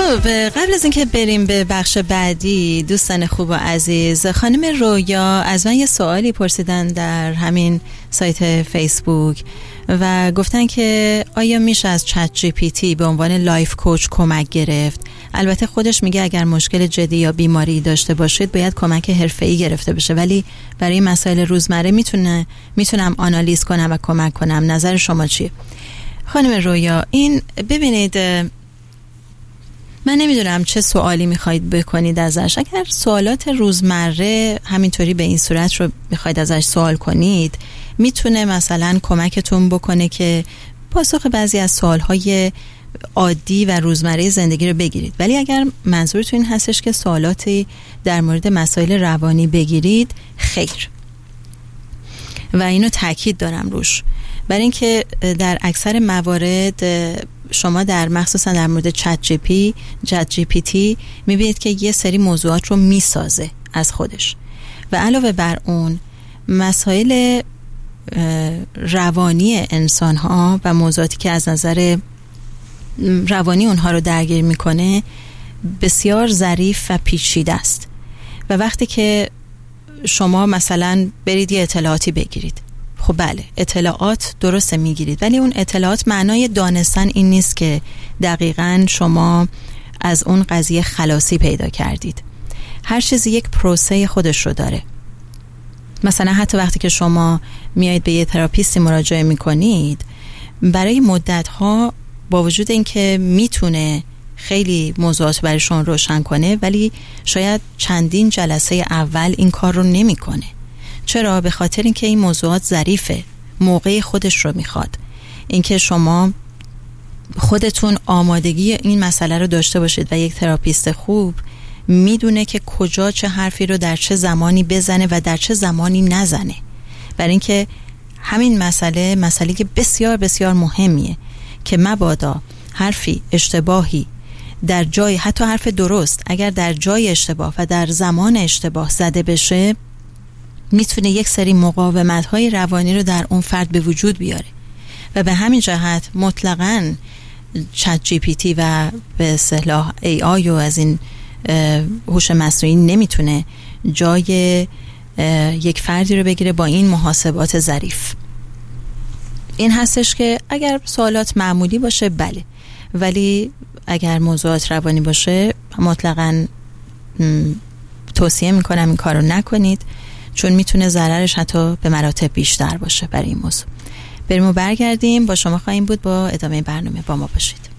خب قبل از اینکه بریم به بخش بعدی، دوستان خوب و عزیز، خانم رویا از من یه سوالی پرسیدن در همین سایت فیسبوک و گفتن که آیا میشه از چت جی پی تی به عنوان لایف کوچ کمک گرفت؟ البته خودش میگه اگر مشکل جدی یا بیماری داشته باشید باید کمک حرفه‌ای گرفته بشه، ولی برای مسائل روزمره میتونم آنالیز کنم و کمک کنم. نظر شما چیه؟ خانم رویا، این ببینید، من نمیدونم چه سوالی میخواید بکنید ازش. اگر سوالات روزمره همینطوری به این صورت رو میخواید ازش سوال کنید، میتونه مثلا کمکتون بکنه که پاسخ بعضی از سوالهای عادی و روزمره زندگی رو بگیرید. ولی اگر منظورتون این هستش که سوالاتی در مورد مسائل روانی بگیرید، خیر. و اینو تاکید دارم روش، برای اینکه در اکثر موارد شما مخصوصا در مورد چت جی پی تی میبینید که یه سری موضوعات رو میسازه از خودش و علاوه بر اون مسائل روانی انسان ها و موضوعاتی که از نظر روانی اونها رو درگیر میکنه بسیار ظریف و پیچیده است. و وقتی که شما مثلا برید یه اطلاعاتی بگیرید، خب بله، اطلاعات درسته میگیرید، ولی اون اطلاعات معنای دانستن این نیست که دقیقاً شما از اون قضیه خلاصی پیدا کردید. هر چیزی یک پروسه خودش رو داره. مثلا حتی وقتی که شما میایید به یه تراپیستی مراجعه میکنید، برای مدت‌ها با وجود اینکه میتونه خیلی موضوعات برایشون روشن کنه، ولی شاید چندین جلسه اول این کار رو نمیکنه. چرا؟ به خاطر اینکه این موضوعات ظریفه، موقع خودش رو میخواد. اینکه شما خودتون آمادگی این مسئله رو داشته باشید و یک تراپیست خوب میدونه که کجا چه حرفی رو در چه زمانی بزنه و در چه زمانی نزنه. برای اینکه همین مسئله که بسیار بسیار مهمیه که مبادا حرفی اشتباهی در جای، حتی حرف درست، اگر در جای اشتباه و در زمان اشتباه زده بشه، میتونه یک سری مقاومت‌های روانی رو در اون فرد به وجود بیاره. و به همین جهت مطلقاً چت جی پی تی و به اصطلاح ای آی و از این هوش مصنوعی نمیتونه جای یک فردی رو بگیره با این محاسبات ظریف. این هستش که اگر سوالات معمولی باشه بله، ولی اگر موضوعات روانی باشه مطلقاً توصیه میکنم این کارو نکنید، چون میتونه ضررش حتی به مراتب بیشتر باشه برای این موضوع. بریم و برگردیم، با شما خواهیم بود با ادامه برنامه. با ما باشید.